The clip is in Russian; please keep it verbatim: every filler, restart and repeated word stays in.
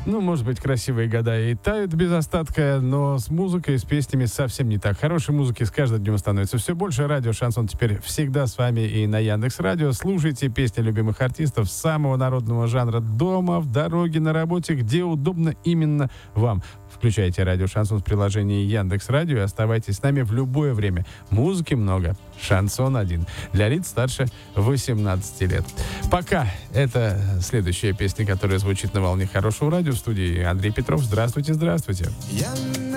Ну, может быть, красивые года и тают без остатка, но с музыкой, с песнями совсем не так. Хорошей музыки с каждым днем становится все больше. Радио «Шансон» теперь всегда с вами и на Яндекс.Радио. Слушайте песни любимых артистов самого народного жанра дома, в дороге, на работе, где удобно именно вам. Включайте радио «Шансон» в приложении Яндекс.Радио и оставайтесь с нами в любое время. Музыки много. «Шансон один». Для лиц старше восемнадцати лет. Пока. Это следующая песня, которая звучит на волне хорошего радио. В студии Андрей Петров. Здравствуйте, здравствуйте.